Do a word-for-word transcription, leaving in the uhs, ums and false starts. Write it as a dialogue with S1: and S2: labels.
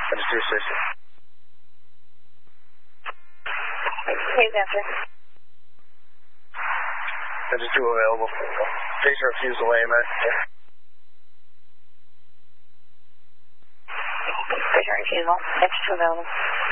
S1: Engine two sixty.
S2: Please answer.
S1: Engine two available. Chaser refusal A M S.
S2: Chaser refusal. Engine two available.